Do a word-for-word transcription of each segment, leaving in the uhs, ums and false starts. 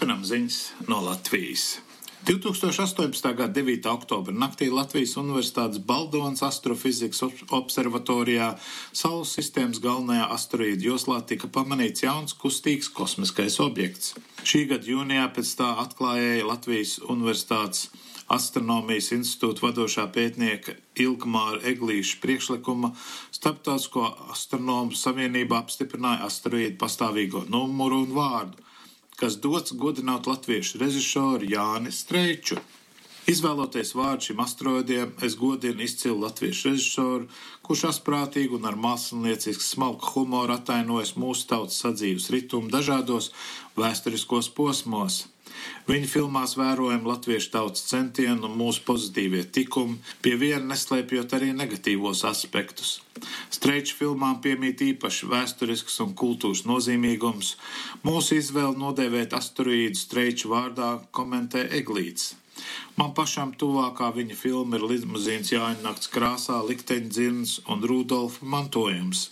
Turpinām ziņas no Latvijas. divtūkstoš astoņpadsmitā gada devītā oktobra naktī Latvijas Universitātes Baldonas astrofizikas observatorijā Saules sistēmas galvenajā asteroīdu joslā tika pamanīts jauns kustīgs kosmiskais objekts. Šī gada jūnijā pēc tā atklājēja Latvijas Universitātes Astronomijas institūta vadošā pētnieka Ilgmāra Eglīša priekšlikuma Starptautisko astronomu savienība apstiprināja asteroīdu pastāvīgo numuru un vārdu, kas dots godināt latviešu režisoru Jāni Streiču. Izvēloties vārdu šim asteroīdiem, es godinu izcilu latviešu režisoru, kurš asprātīgi un ar māksliniecisku smalku humoru atainojas mūsu tautas sadzīves ritumu dažādos vēsturiskos posmos. Viņa filmās vērojam latviešu tautas centienu un mūsu pozitīvie tikumi, pie viena neslēpjot arī negatīvos aspektus. Streiča filmām piemīt īpaši vēsturisks un kultūras nozīmīgums. Mūsu izvēli nodēvēt asteroīdu Streiča vārdā komentē Eglīts. Man pašam tuvākā viņa filma ir Limuzīns Jāņa nakts krāsā, Likteņa dzirnas un Rudolfa mantojums.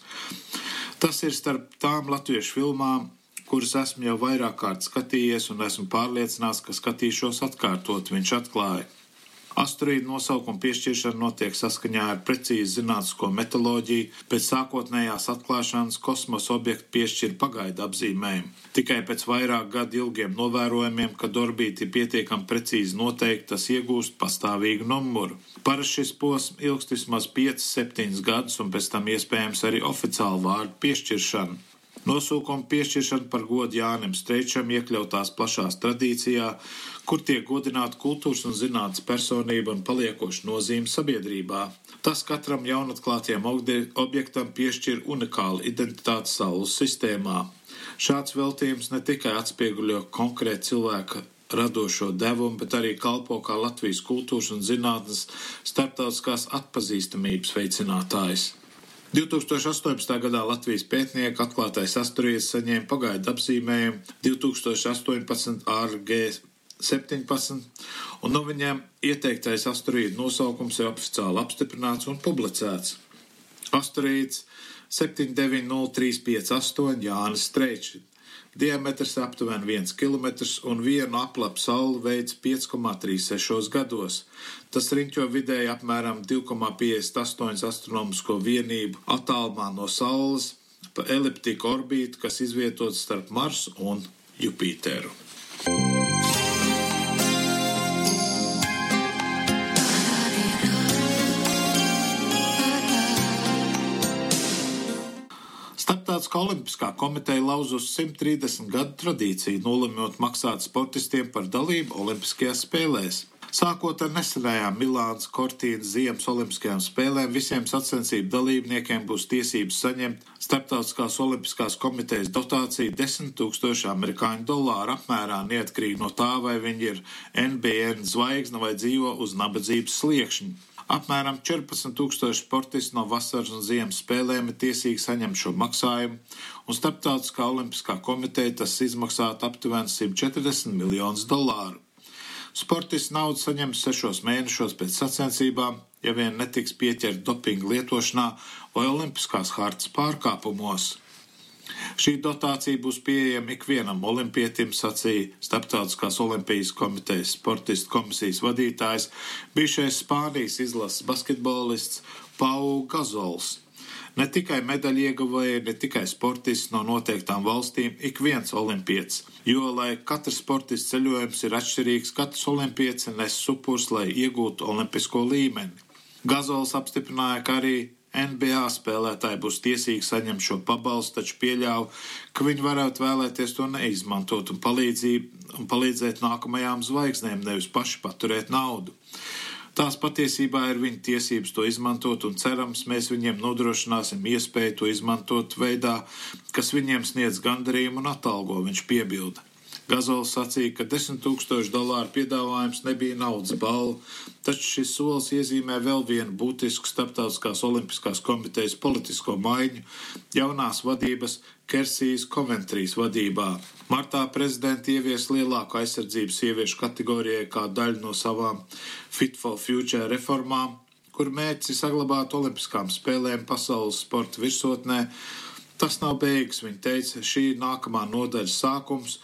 Tas ir starp tām latviešu filmām, kuras esmu jau vairāk kārt skatījies un esmu pārliecināts, ka skatīšos atkārtot, viņš atklāja. Asteroīdu nosaukuma piešķiršana notiek saskaņā ar precīzi zinātnisko metoloģiju, pēc sākotnējās atklāšanas kosmosa objektu piešķir pagaidu apzīmējumu. Tikai pēc vairāk gadu ilgiem novērojumiem, kad orbīti ir pietiekami precīzi noteikti, tas iegūst pastāvīgu numuru. Parasti šis posms ilgst vismaz piecus septiņus gadus un pēc tam iespējams arī oficiālu vārdu piešķiršanu. Nosūkuma piešķiršana par godu Jānim Streičam iekļautās plašās tradīcijā, kur tiek godināta kultūras un zinātnes personība un paliekoša nozīme sabiedrībā. Tas katram jaunatklātiem objektam piešķir unikālu identitāti Saules sistēmā. Šāds veltījums ne tikai atspieguļo konkrētu cilvēka radošo devumu, bet arī kalpo kā Latvijas kultūras un zinātnes starptautiskās atpazīstamības veicinātājs. divtūkstoš astoņpadsmitā gadā Latvijas pētnieki atklātais asteroīds saņēma pagaidu apzīmējumu divtūkstoš astoņpadsmit R G septiņpadsmit, un no viņiem ieteiktais asteroīdu nosaukums ir oficiāli apstiprināts un publicēts. Asteroīds septiņi deviņi nulle trīs pieci astoņi Jānis Streičs. Diametrs aptuveni viens kilometrs un vienu aplapu sauli veids pieci komā trīs seši gados. Tas riņķo vidēji apmēram divi komā piecdesmit astoņi astronomisko vienību attālumā no Saules pa eliptiku orbītu, kas izvietots starp Marsu un Jupiteru. Starptautiskā olimpiskā komiteja lauzus simt trīsdesmit gadu tradīciju, nolemjot maksāt sportistiem par dalību olimpiskajās spēlēs. Sākot ar nesenajām Milānas Cortīnas ziemas olimpiskajām spēlēm, visiem sacensību dalībniekiem būs tiesības saņemt Starptautiskās olimpiskās komitejas dotāciju desmit tūkstoši amerikāņu dolāru apmērā, neatkarīgi no tā, vai viņi ir N B A zvaigzne vai dzīvo uz nabadzības sliekšņa. Apmēram četrpadsmit tūkstoši sportisti no vasaras un ziemas spēlēm ir tiesīgi saņemt šo maksājumu, un Starptautiskā olimpiskā komiteja tas izmaksāt aptuveni simt četrdesmit miljonus dolāru. Sportisti naudu saņems sešos mēnešos pēc sacensībām, ja vien netiks pieķert dopinga lietošanā vai olimpiskās hartas pārkāpumos. Šī dotācija būs pieejama ikvienam olimpietim, sacīja Starptautiskās olimpijas komitejas sportistu komisijas vadītājs, bijušais Spānijas izlases basketbolists Pau Gazols. Ne tikai medaļu ieguvēji, ne tikai sportisti no noteiktām valstīm, ik viens olimpietis, jo, lai katrs sportists ceļojums ir atšķirīgs, katrs olimpietis nes supurs, lai iegūtu olimpisko līmeni. Gazols apstiprināja, ka arī N B A spēlētāji būs tiesīgi saņemt šo pabalstu, taču pieļauj, ka viņi varētu vēlēties to neizmantot un, un palīdzēt nākamajām zvaigznēm, nevis paši paturēt naudu. Tās patiesībā ir viņa tiesības to izmantot un cerams, mēs viņiem nodrošināsim iespēju to izmantot veidā, kas viņiem sniedz gandarījumu un atalgo, viņš piebilda. Gazols sacīja, ka desmit tūkstoši dolāru piedāvājums nebija naudas balva, taču šis solis iezīmē vēl vienu būtisku Starptautiskās olimpiskās komitejas politisko maiņu jaunās vadības Kersijas Koventrijas vadībā. Martā prezidenti ievies lielāku aizsardzību sieviešu kategorijai kā daļu no savām Fit for Future reformām, kur mērķis ir saglabāt olimpiskām spēlēm pasaules sporta virsotnē. Tas nav beigas, viņa teica, šī ir nākamā nodaļas sākums,